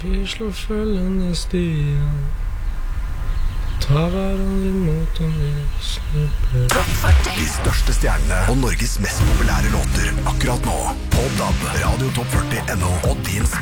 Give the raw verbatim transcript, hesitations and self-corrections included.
Vi slår følgende stier, ta hverandre imot om vi slipper. De største stjernene og Norges mest populære låter akkurat nå på D A B, Radio Topp førti punktum N O og din